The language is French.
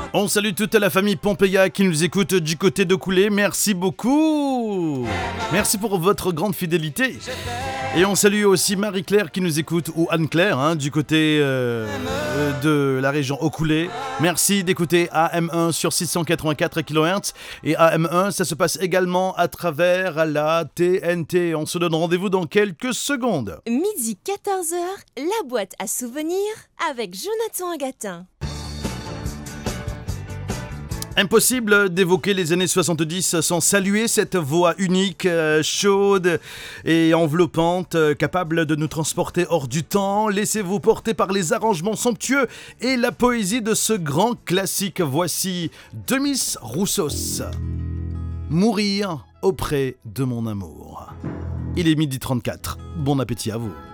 On salue toute la famille Pompeia qui nous écoute du côté de Coulé. Merci beaucoup. Merci pour votre grande fidélité. Et on salue aussi Marie-Claire qui nous écoute, ou Anne-Claire, du côté de la région Ocoulé. Merci d'écouter AM1 sur 684 kHz. Et AM1, ça se passe également à travers la TNT. On se donne rendez-vous dans quelques secondes. Midi 14h, la boîte à souvenirs avec Jonathan Agatin. Impossible d'évoquer les années 70 sans saluer cette voix unique, chaude et enveloppante, capable de nous transporter hors du temps. Laissez-vous porter par les arrangements somptueux et la poésie de ce grand classique. Voici Demis Roussos. Mourir auprès de mon amour. Il est 12h34. Bon appétit à vous.